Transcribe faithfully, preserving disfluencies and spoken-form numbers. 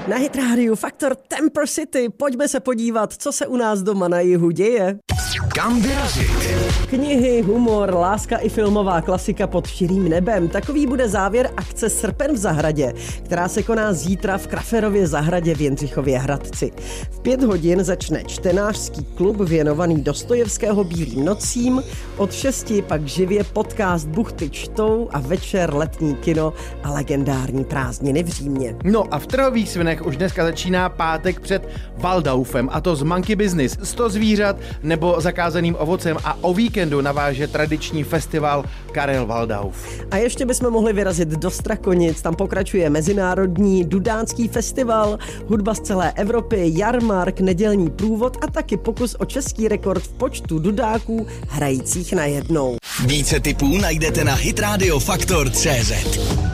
Na Hit Radio Faktor Temper City. Pojďme se podívat, co se u nás doma na jihu děje. Kam vyrazit? Knihy, humor, láska i filmová klasika pod širým nebem. Takový bude závěr akce Srpen v zahradě, která se koná zítra v Kraferově zahradě v Jindřichově Hradci. V pět hodin začne čtenářský klub věnovaný Dostojevského Bílým nocím, od šesti pak živě podcast Buchty čtou a večer letní kino a legendární prázdniny v Římě. No a v Trhových Svinech už dneska začíná pátek před Waldaufem, a to z Monkey Business, sto zvířat nebo zakázaným ovocem, a o víkendu naváže tradiční festival Karel Waldauf. A ještě bychom mohli vyrazit do Strakonic, tam pokračuje mezinárodní dudánský festival, hudba z celé Evropy, jarmark, nedělní průvod a taky pokus o český rekord v počtu dudáků hrajících najednou. Více tipů najdete na hitradio faktor tečka cé zet.